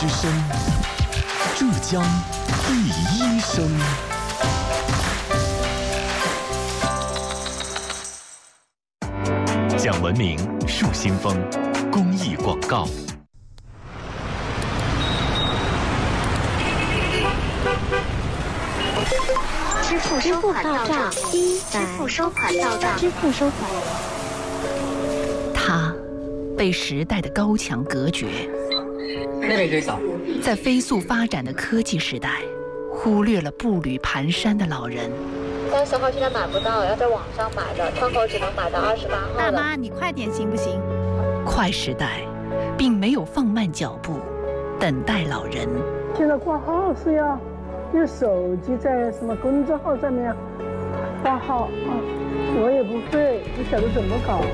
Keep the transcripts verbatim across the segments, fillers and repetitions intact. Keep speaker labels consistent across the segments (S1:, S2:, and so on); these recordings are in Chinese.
S1: 之声，浙江第一声。讲文明树新风公益广告。
S2: 支付收款到账，支付收款到账，支付收款。
S3: 他被时代的高墙隔绝，
S4: 那边可以扫。
S3: 在飞速发展的科技时代，忽略了步履蹒跚的老人。
S5: 三十号现在买不到，要在网上买的，窗口只能买到二十八号
S6: 的。大妈，你快点行不行？
S3: 快时代，并没有放慢脚步，等待老人。
S7: 现在挂号是要用手机在什么公众号上面挂号啊？我也不会，不晓得怎么搞。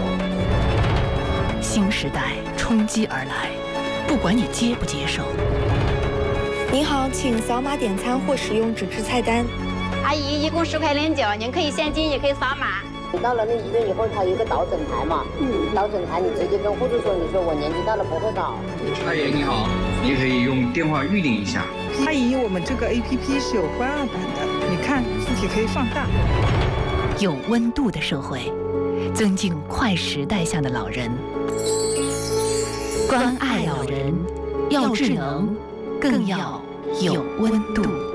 S3: 新时代冲击而来，不管你接不接受。
S8: 您好，请扫码点餐或使用纸质菜单。
S9: 阿姨，一共十块零九，您可以现金，也可以扫码。
S10: 你到了那医院以后，它有个导诊台嘛，嗯，导诊台你直接跟护士说，你说我年纪大了不会搞。
S4: 阿姨你好，你可以用电话预定一下。
S11: 阿姨，我们这个 A P P 是有官二版的，你看字体可以放大。
S3: 有温度的社会，尊敬快时代下的老人，关爱老人，要智能，更要有温度。